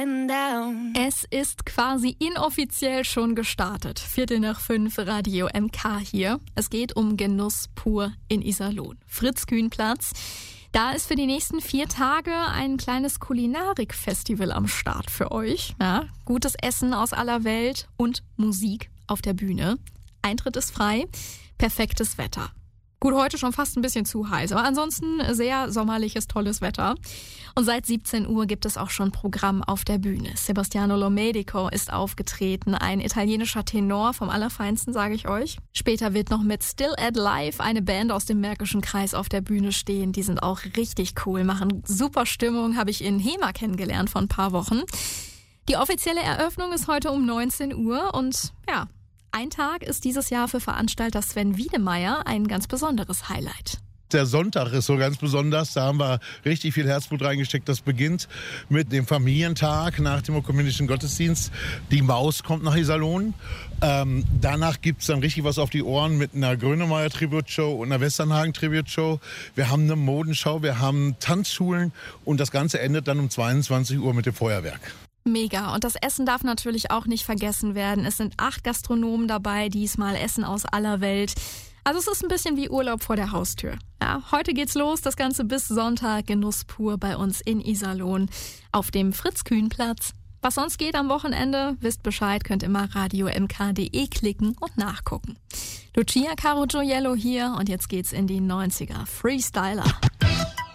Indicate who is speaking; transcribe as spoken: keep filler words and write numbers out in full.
Speaker 1: Es ist quasi inoffiziell schon gestartet. Viertel nach fünf, Radio M K hier. Es geht um Genuss pur in Iserlohn. Fritz-Kühn-Platz. Da ist für die nächsten vier Tage ein kleines Kulinarik-Festival am Start für euch. Ja, gutes Essen aus aller Welt und Musik auf der Bühne. Eintritt ist frei. Perfektes Wetter. Gut, heute schon fast ein bisschen zu heiß, aber ansonsten sehr sommerliches, tolles Wetter. Und seit siebzehn Uhr gibt es auch schon Programm auf der Bühne. Sebastiano Lomedico ist aufgetreten, ein italienischer Tenor vom Allerfeinsten, sage ich euch. Später wird noch mit Still at Life eine Band aus dem Märkischen Kreis auf der Bühne stehen. Die sind auch richtig cool, machen super Stimmung, habe ich in Hema kennengelernt vor ein paar Wochen. Die offizielle Eröffnung ist heute um neunzehn Uhr und ja, ein Tag ist dieses Jahr für Veranstalter Sven Wiedemeyer ein ganz besonderes Highlight.
Speaker 2: Der Sonntag ist so ganz besonders, da haben wir richtig viel Herzblut reingesteckt. Das beginnt mit dem Familientag nach dem ökumenischen Gottesdienst. Die Maus kommt nach Iserlohn. Ähm, danach gibt es dann richtig was auf die Ohren mit einer Grönemeyer-Tribute-Show und einer Westernhagen-Tribute-Show. Wir haben eine Modenschau, wir haben Tanzschulen und das Ganze endet dann um zweiundzwanzig Uhr mit dem Feuerwerk.
Speaker 1: Mega. Und das Essen darf natürlich auch nicht vergessen werden. Es sind acht Gastronomen dabei, diesmal Essen aus aller Welt. Also es ist ein bisschen wie Urlaub vor der Haustür. Ja, heute geht's los, das Ganze bis Sonntag, Genuss pur bei uns in Iserlohn auf dem Fritz-Kühn-Platz. Was sonst geht am Wochenende, wisst Bescheid, könnt immer radio m k punkt d e klicken und nachgucken. Lucia Caro Gioiello hier und jetzt geht's in die neunziger. Freestyler.